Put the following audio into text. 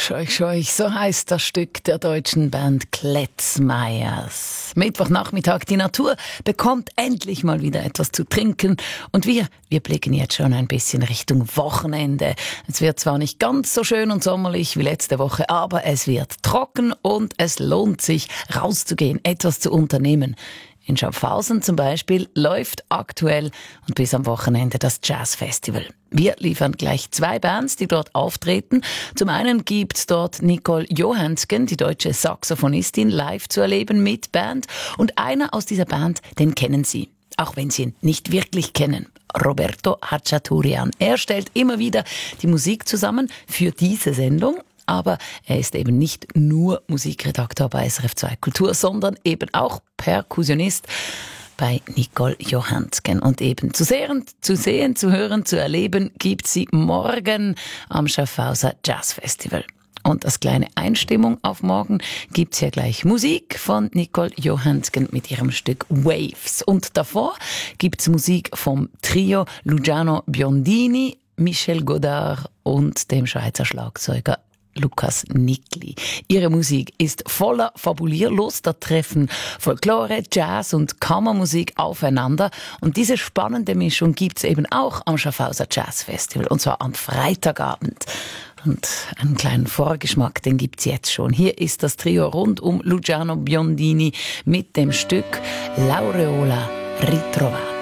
Scheuch, so heißt das Stück der deutschen Band Kletzmeyers. Mittwochnachmittag, die Natur bekommt endlich mal wieder etwas zu trinken und wir blicken jetzt schon ein bisschen Richtung Wochenende. Es wird zwar nicht ganz so schön und sommerlich wie letzte Woche, aber es wird trocken und es lohnt sich, rauszugehen, etwas zu unternehmen. In Schaffhausen zum Beispiel läuft aktuell und bis am Wochenende das Jazzfestival. Wir liefern gleich 2 Bands, die dort auftreten. Zum einen gibt's dort Nicole Johansken, die deutsche Saxophonistin, live zu erleben mit Band. Und einer aus dieser Band, den kennen Sie, auch wenn Sie ihn nicht wirklich kennen. Roberto Hachaturian. Er stellt immer wieder die Musik zusammen für diese Sendung. Aber er ist eben nicht nur Musikredakteur bei SRF 2 Kultur, sondern eben auch Perkussionist bei Nicole Johansken. Und eben zu sehen, zu hören, zu erleben gibt sie morgen am Schaffhauser Jazzfestival. Und als kleine Einstimmung auf morgen gibt's hier gleich Musik von Nicole Johansken mit ihrem Stück Waves. Und davor gibt's Musik vom Trio Luciano Biondini, Michel Godard und dem Schweizer Schlagzeuger Lukas Nickli. Ihre Musik ist voller Fabulierlust, da treffen Folklore, Jazz und Kammermusik aufeinander und diese spannende Mischung gibt's eben auch am Schaffhauser Jazzfestival und zwar am Freitagabend. Und einen kleinen Vorgeschmack, den gibt's jetzt schon. Hier ist das Trio rund um Luciano Biondini mit dem Stück L'Aureola Ritrovata.